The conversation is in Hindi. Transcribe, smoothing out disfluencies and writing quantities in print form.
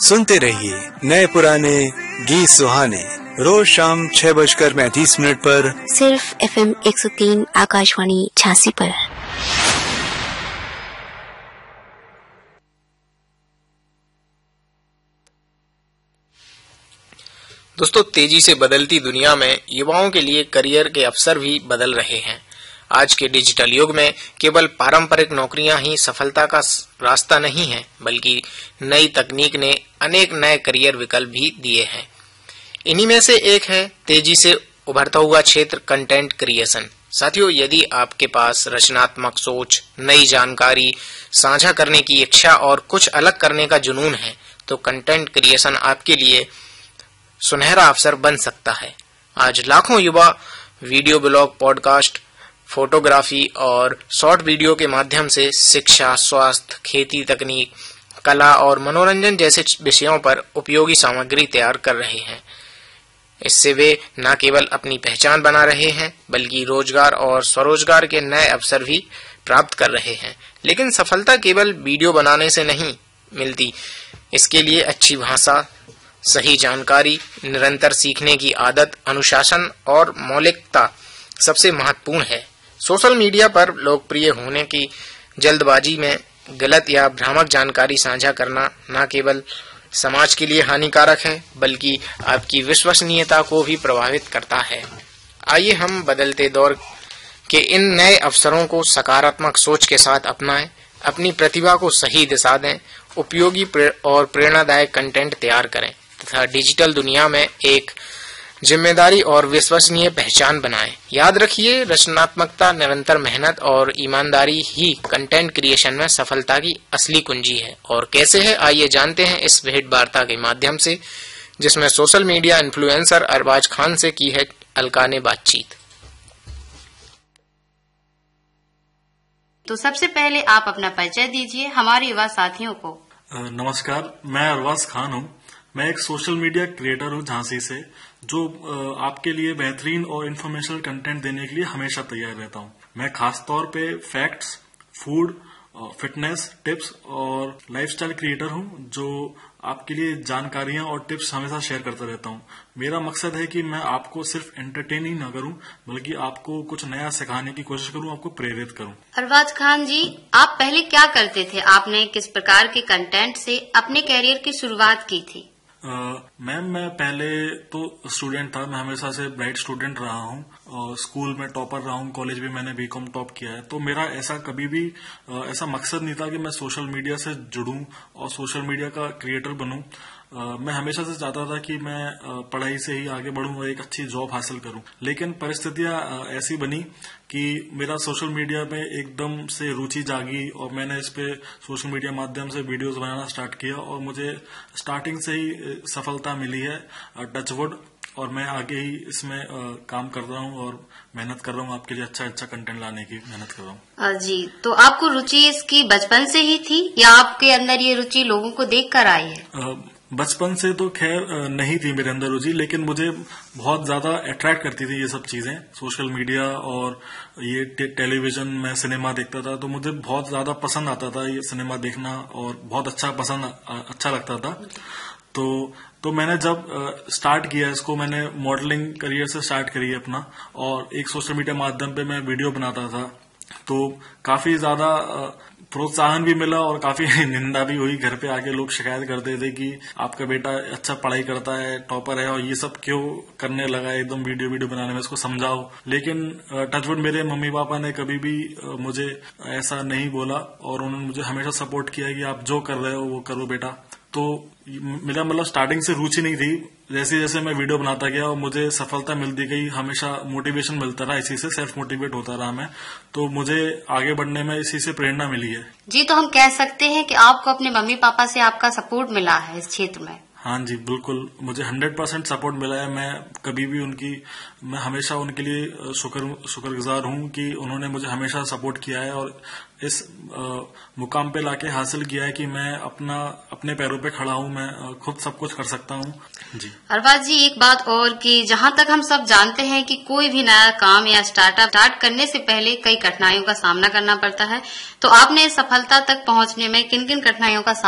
सुनते रहिए नए पुराने गीत सुहाने रोज शाम 6:35 पर सिर्फ FM 103 आकाशवाणी झांसी पर। दोस्तों, तेजी से बदलती दुनिया में युवाओं के लिए करियर के अवसर भी बदल रहे हैं। आज के डिजिटल युग में केवल पारंपरिक नौकरियां ही सफलता का रास्ता नहीं है, बल्कि नई तकनीक ने अनेक नए करियर विकल्प भी दिए हैं। इन्हीं में से एक है तेजी से उभरता हुआ क्षेत्र कंटेंट क्रिएशन। साथियों, यदि आपके पास रचनात्मक सोच, नई जानकारी साझा करने की इच्छा और कुछ अलग करने का जुनून है, तो कंटेंट क्रिएशन आपके लिए सुनहरा अवसर बन सकता है। आज लाखों युवा वीडियो ब्लॉग, पॉडकास्ट, फोटोग्राफी और शॉर्ट वीडियो के माध्यम से शिक्षा, स्वास्थ्य, खेती, तकनीक, कला और मनोरंजन जैसे विषयों पर उपयोगी सामग्री तैयार कर रहे हैं। इससे वे न केवल अपनी पहचान बना रहे हैं, बल्कि रोजगार और स्वरोजगार के नए अवसर भी प्राप्त कर रहे हैं। लेकिन सफलता केवल वीडियो बनाने से नहीं मिलती। इसके लिए अच्छी भाषा, सही जानकारी, निरंतर सीखने की आदत, अनुशासन और मौलिकता सबसे महत्वपूर्ण है। सोशल मीडिया पर लोकप्रिय होने की जल्दबाजी में गलत या भ्रामक जानकारी साझा करना न केवल समाज के लिए हानिकारक है, बल्कि आपकी विश्वसनीयता को भी प्रभावित करता है। आइए हम बदलते दौर के इन नए अवसरों को सकारात्मक सोच के साथ अपनाएं, अपनी प्रतिभा को सही दिशा दें, उपयोगी और प्रेरणादायक कंटेंट तैयार करें तथा डिजिटल दुनिया में एक जिम्मेदारी और विश्वसनीय पहचान बनाएं। याद रखिए, रचनात्मकता, निरंतर मेहनत और ईमानदारी ही कंटेंट क्रिएशन में सफलता की असली कुंजी है। और कैसे है, आइए जानते हैं इस भेंट वार्ता के माध्यम से, जिसमें social media influencer Arbaaz Khan से की है अलका ने बातचीत। तो सबसे पहले आप अपना परिचय दीजिए हमारे युवा साथियों को। नमस्कार, मैं अरबाज खान हूँ। मैं एक सोशल मीडिया क्रिएटर हूँ झांसी से, जो आपके लिए बेहतरीन और इन्फॉर्मेशनल कंटेंट देने के लिए हमेशा तैयार रहता हूँ। मैं खास तौर पे फैक्ट्स, फूड, फिटनेस टिप्स और लाइफस्टाइल क्रिएटर हूँ, जो आपके लिए जानकारियां और टिप्स हमेशा शेयर करता रहता हूँ। मेरा मकसद है कि मैं आपको सिर्फ एंटरटेन ही न करूँ, बल्कि आपको कुछ नया सिखाने की कोशिश करूँ, आपको प्रेरित करूँ। अरबाज खान जी, आप पहले क्या करते थे? आपने किस प्रकार के कंटेंट से अपने कैरियर की शुरुआत की थी? मैम, मैं पहले तो स्टूडेंट था। मैं हमेशा से ब्राइट स्टूडेंट रहा हूँ और स्कूल में टॉपर रहा हूँ। कॉलेज भी मैंने बीकॉम टॉप किया है। तो मेरा ऐसा कभी भी ऐसा मकसद नहीं था कि मैं सोशल मीडिया से जुड़ूं और सोशल मीडिया का क्रिएटर बनूं। मैं हमेशा से चाहता था कि मैं पढ़ाई से ही आगे बढ़ूं और एक अच्छी जॉब हासिल करूं। लेकिन परिस्थितियां ऐसी बनी कि मेरा सोशल मीडिया में एकदम से रुचि जागी और मैंने इस पे सोशल मीडिया माध्यम से वीडियोस बनाना स्टार्ट किया और मुझे स्टार्टिंग से ही सफलता मिली है, टचवुड। और मैं आगे ही इसमें काम कर रहा हूँ और मेहनत कर रहा हूँ, आपके लिए अच्छा कंटेंट लाने की मेहनत कर रहा हूँ। जी, तो आपको रुचि इसकी बचपन से ही थी या आपके अंदर ये रुचि लोगों को देखकर आई है? बचपन से तो खैर नहीं थी मेरे अंदर रुचि, लेकिन मुझे बहुत ज्यादा अट्रैक्ट करती थी ये सब चीजें, सोशल मीडिया और ये टेलीविजन में सिनेमा देखता था, तो मुझे बहुत ज्यादा पसंद आता था ये सिनेमा देखना और बहुत अच्छा लगता था। तो मैंने जब स्टार्ट किया इसको, मैंने मॉडलिंग करियर से स्टार्ट करी अपना, और एक सोशल मीडिया माध्यम पे मैं वीडियो बनाता था। तो काफी ज्यादा प्रोत्साहन भी मिला और काफी निंदा भी हुई। घर पे आके लोग शिकायत करते थे कि आपका बेटा अच्छा पढ़ाई करता है, टॉपर है, और ये सब क्यों करने लगा है एकदम वीडियो बनाने में, इसको समझाओ। लेकिन टचवुड मेरे मम्मी पापा ने कभी भी मुझे ऐसा नहीं बोला और उन्होंने मुझे हमेशा सपोर्ट किया कि आप जो कर रहे हो वो करो बेटा। तो मेरा मतलब स्टार्टिंग से रुचि नहीं थी। जैसे जैसे मैं वीडियो बनाता गया और मुझे सफलता मिलती गई, हमेशा मोटिवेशन मिलता रहा, इसी से सेल्फ मोटिवेट होता रहा मैं, तो मुझे आगे बढ़ने में इसी से प्रेरणा मिली है। जी, तो हम कह सकते हैं कि आपको अपने मम्मी पापा से आपका सपोर्ट मिला है इस क्षेत्र में? हाँ जी, बिल्कुल, मुझे 100% सपोर्ट मिला है। मैं हमेशा उनके लिए शुक्रगुजार हूँ कि उन्होंने मुझे हमेशा सपोर्ट किया है और इस मुकाम पे लाके हासिल किया है कि मैं अपने पैरों पे खड़ा हूँ, मैं खुद सब कुछ कर सकता हूँ। जी अरबाज जी, एक बात और कि जहाँ तक हम सब जानते हैं कि कोई भी नया काम या स्टार्टअप स्टार्ट करने से पहले कई कठिनाइयों का सामना करना पड़ता है, तो आपने सफलता तक पहुँचने में किन किन कठिनाइयों का